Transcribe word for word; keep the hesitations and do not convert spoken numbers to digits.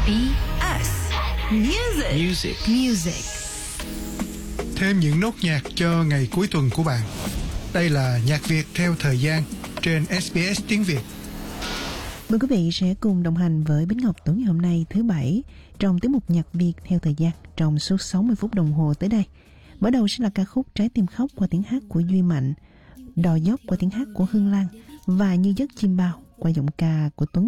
ép ét Music. Music. Music. Thêm những nốt nhạc cho ngày cuối tuần của bạn. Đây là Nhạc Việt theo thời gian trên ét bê ét tiếng Việt. Mời quý vị sẽ cùng đồng hành với Bích Ngọc tối ngày hôm nay thứ Bảy trong tiết mục Nhạc Việt theo thời gian trong suốt sáu mươi phút đồng hồ tới đây. Mở đầu sẽ là ca khúc Trái tim khóc qua tiếng hát của Duy Mạnh, Đò dốc qua tiếng hát của Hương Lan và Như giấc chim bao qua giọng ca của Tuấn